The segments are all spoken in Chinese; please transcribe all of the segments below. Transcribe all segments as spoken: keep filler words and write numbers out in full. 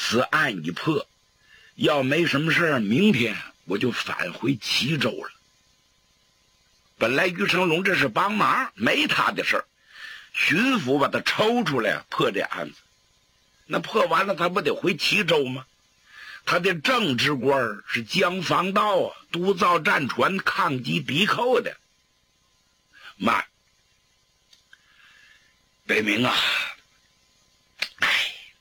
此案一破，要没什么事，明天我就返回齐州了。本来于成龙这是帮忙，没他的事儿，巡抚把他抽出来破这案子，那破完了他不得回齐州吗？他的正职官是江防道啊，督造战船，抗击敌寇的。慢，北明啊，哎，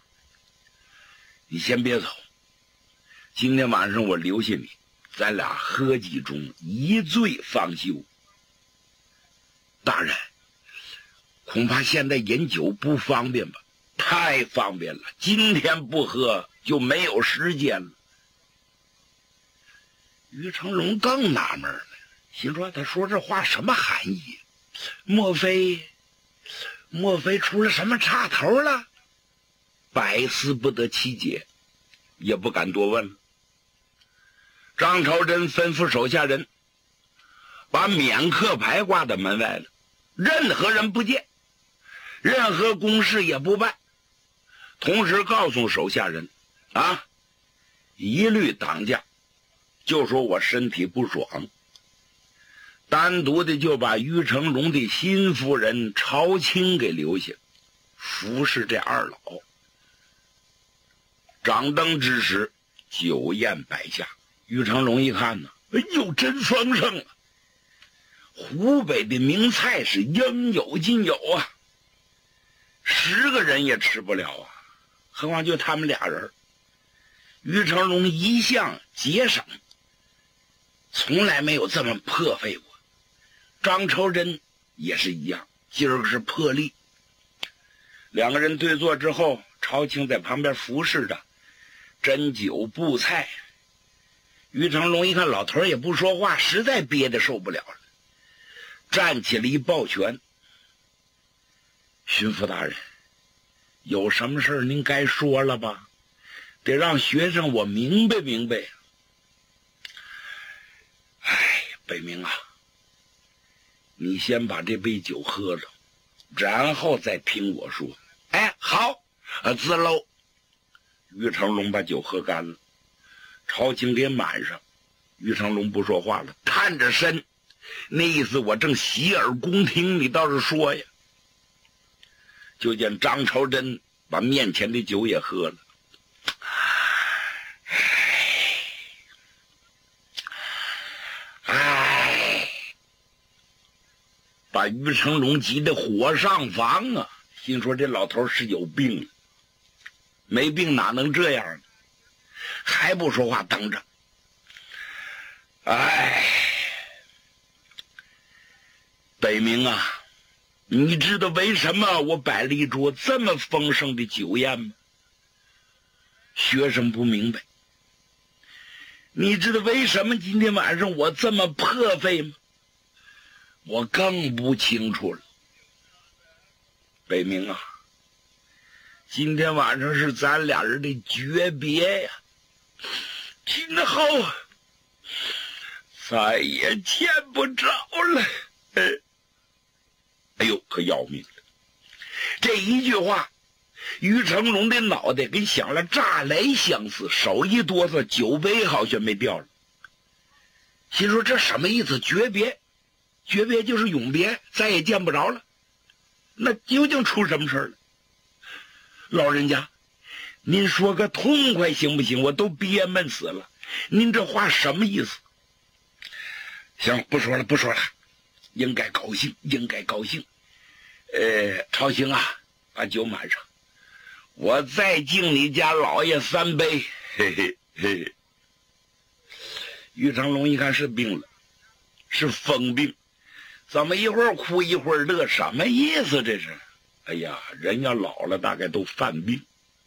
你先别走，今天晚上我留下你，咱俩喝几盅，一醉方休。大人，恐怕现在饮酒不方便吧？太方便了，今天不喝就没有时间了。于成龙更纳闷了，心说他说这话什么含义？莫非莫非出了什么岔头了？百思不得其解，也不敢多问了。张朝珍吩咐手下人把免客牌挂在门外了，任何人不见，任何公事也不办。同时告诉手下人啊，一律挡驾，就说我身体不爽。单独的就把于成龙的新夫人朝清给留下，服侍这二老。掌灯之时，酒宴摆下。于成龙一看呢，哎呦，真丰盛啊！湖北的名菜是应有尽有啊，十个人也吃不了啊，何况就他们俩人。于成龙一向节省，从来没有这么破费过。张朝珍也是一样，今儿个是破例。两个人对坐之后，朝清在旁边服侍着，斟酒布菜。于成龙一看老头也不说话，实在憋得受不了了，站起了一抱拳：巡抚大人，有什么事您该说了吧？得让学生我明白明白。哎，北明啊，你先把这杯酒喝了，然后再听我说。哎，好，啊，自喽。于成龙把酒喝干了，朝清给满上。于成龙不说话了，探着身，那意思我正洗耳恭听，你倒是说呀。就见张朝珍把面前的酒也喝了。哎，把于成龙急得火上房啊，心说这老头是有病了，没病哪能这样呢？还不说话，等着。哎，北明啊，你知道为什么我摆了一桌这么丰盛的酒宴吗？学生不明白。你知道为什么今天晚上我这么破费吗？我更不清楚了。北明啊，今天晚上是咱俩人的诀别呀，今后再也见不着了。哎，哎呦，可要命了！这一句话，于成龙的脑袋跟响了炸雷相似，手一哆嗦，酒杯好像没掉了。心说这什么意思？诀别，诀别就是永别，再也见不着了。那究竟出什么事了？老人家，您说个痛快行不行？我都憋闷死了。您这话什么意思？行，不说了，不说了。应该高兴，应该高兴。呃，朝清啊，把酒满上。我再敬你家老爷三杯，嘿嘿嘿嘿。于成龙一看是病了，是疯病，怎么一会儿哭一会儿乐，什么意思这是？哎呀，人要老了大概都犯病。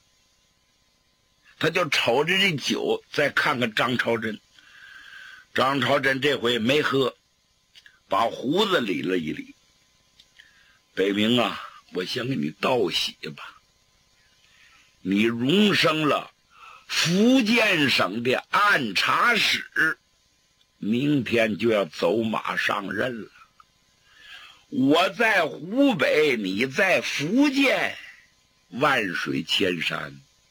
他就瞅着这酒，再看看张朝珍。张朝珍这回没喝，把胡子理了一理。北明啊，我先给你道喜吧。你荣升了福建省的按察使，明天就要走马上任了。我在湖北，你在福建，万水千山，